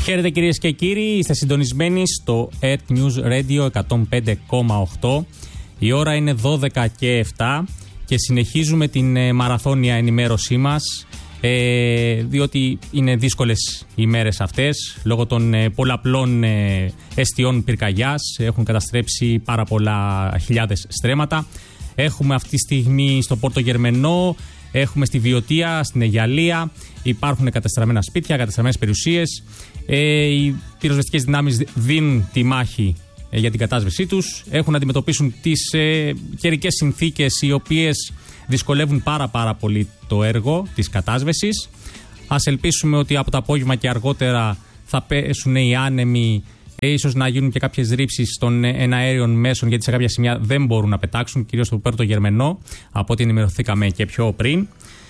Χαίρετε κυρίες και κύριοι, είστε συντονισμένοι στο Earth News Radio 105,8. Η ώρα είναι 12 και 7 και συνεχίζουμε την μαραθώνια ενημέρωσή μας, διότι είναι δύσκολες οι μέρες αυτές λόγω των πολλαπλών εστιών πυρκαγιάς. Έχουν καταστρέψει πάρα πολλά χιλιάδες στρέμματα. Έχουμε αυτή τη στιγμή στο Πόρτο Γερμενό, έχουμε στη Βιωτία, στην Αιγιαλία, υπάρχουν καταστραμμένα σπίτια, καταστραμμένες περιουσίες. Οι πυροσβεστικές δυνάμεις δίνουν τη μάχη για την κατάσβεσή τους. Έχουν να αντιμετωπίσουν τις καιρικές συνθήκες οι οποίες δυσκολεύουν πάρα πολύ το έργο της κατάσβεσης. Ας ελπίσουμε ότι από το απόγευμα και αργότερα θα πέσουν οι άνεμοι, ίσως να γίνουν και κάποιες ρήψεις των εναέριων μέσων, γιατί σε κάποια σημεία δεν μπορούν να πετάξουν, κυρίως στο Πόρτο Γερμενό, από ό,τι ενημερωθήκαμε και πιο πριν.